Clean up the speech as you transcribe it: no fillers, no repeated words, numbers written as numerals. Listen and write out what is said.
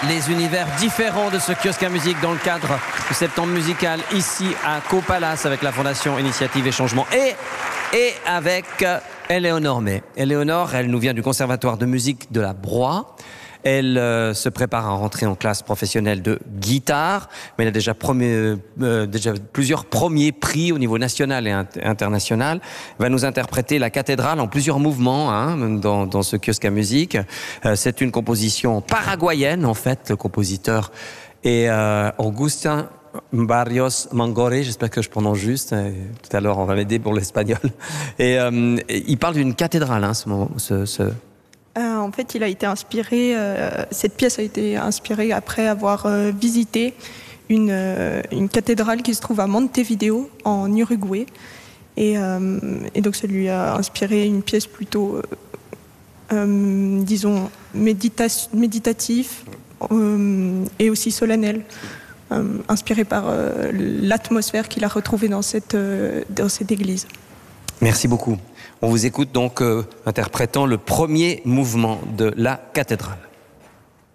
les univers différents de ce kiosque à musique dans le cadre du septembre musical ici à Copalace avec la Fondation Initiative et Changement et avec Éléonore May. Éléonore, elle nous vient du Conservatoire de musique de la Broye. Elle se prépare à rentrer en classe professionnelle de guitare, mais elle a déjà plusieurs premiers prix au niveau national et international. Elle va nous interpréter la cathédrale en plusieurs mouvements dans ce kiosque à musique. C'est une composition paraguayenne, en fait. Le compositeur est Agustín Barrios Mangore, j'espère que je prononce juste. Tout à l'heure, on va m'aider pour l'espagnol. Et il parle d'une cathédrale, En fait, il a été inspiré. Cette pièce a été inspirée après avoir visité une cathédrale qui se trouve à Montevideo, en Uruguay. Et donc, ça lui a inspiré une pièce plutôt, disons, méditative et aussi solennelle, inspirée par l'atmosphère qu'il a retrouvée dans cette église. Merci beaucoup. On vous écoute donc interprétant le premier mouvement de la cathédrale.